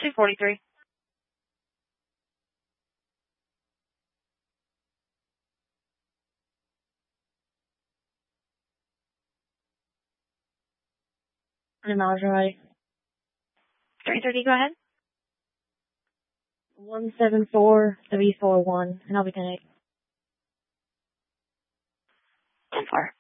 243. Miles right. 330, go ahead. 174-341, and I'll be 10-8. 10-4.